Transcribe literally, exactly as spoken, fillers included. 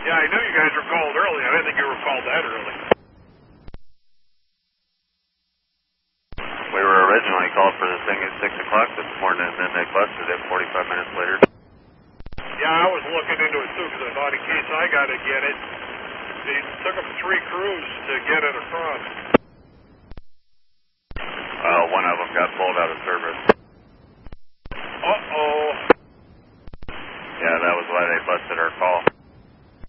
Yeah, I knew you guys were called early. I didn't think you were called that early. We were originally called for this thing at six o'clock this morning, and then they busted it forty-five minutes later. Yeah, I was looking into it too because I thought in case I got to get it, it took them three crews to get it across. Uh, one of them got pulled out of service.